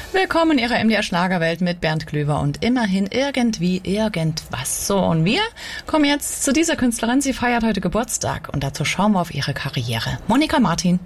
Willkommen in Ihrer MDR Schlagerwelt mit Bernd Klöver und immerhin irgendwie irgendwas. So, und wir kommen jetzt zu dieser Künstlerin. Sie feiert heute Geburtstag und dazu schauen wir auf ihre Karriere. Monika Martin.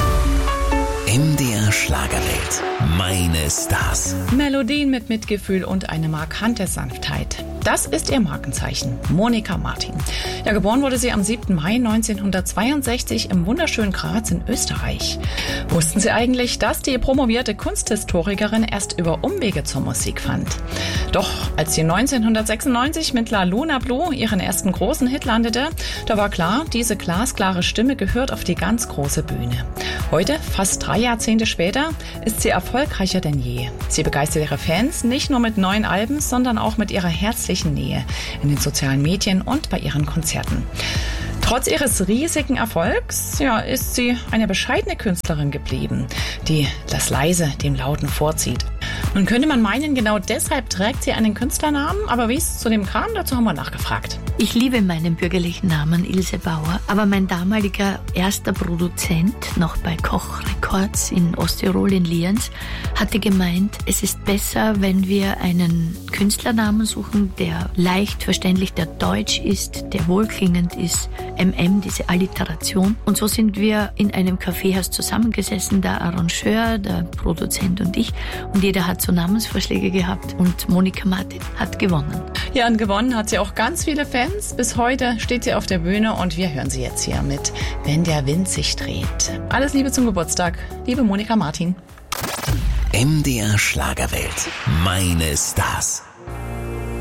MDR Schlagerwelt. Meine Stars. Melodien mit Mitgefühl und eine markante Sanftheit. Das ist ihr Markenzeichen, Monika Martin. Ja, geboren wurde sie am 7. Mai 1962 im wunderschönen Graz in Österreich. Wussten Sie eigentlich, dass die promovierte Kunsthistorikerin erst über Umwege zur Musik fand? Doch als sie 1996 mit La Luna Blue ihren ersten großen Hit landete, da war klar, diese glasklare Stimme gehört auf die ganz große Bühne. Heute, fast 3 Jahrzehnte später, ist sie erfolgreicher denn je. Sie begeistert ihre Fans nicht nur mit neuen Alben, sondern auch mit ihrer herzlichen Nähe in den sozialen Medien und bei ihren Konzerten. Trotz ihres riesigen Erfolgs, ist sie eine bescheidene Künstlerin geblieben, die das Leise dem Lauten vorzieht. Nun könnte man meinen, genau deshalb trägt sie einen Künstlernamen, aber wie es zu dem kam, dazu haben wir nachgefragt. Ich liebe meinen bürgerlichen Namen Ilse Bauer, aber mein damaliger erster Produzent, noch bei Koch Records in Osttirol in Lienz, hatte gemeint, es ist besser, wenn wir einen Künstlernamen suchen, der leicht verständlich, der deutsch ist, der wohlklingend ist, diese Alliteration. Und so sind wir in einem Kaffeehaus zusammengesessen, der Arrangeur, der Produzent und ich. Und jeder hat so Namensvorschläge gehabt und Monika Martin hat gewonnen. Ja, und gewonnen hat sie auch ganz viele Fans. Bis heute steht sie auf der Bühne und wir hören sie jetzt hier mit Wenn der Wind sich dreht. Alles Liebe zum Geburtstag, liebe Monika Martin. MDR Schlagerwelt. Meine Stars.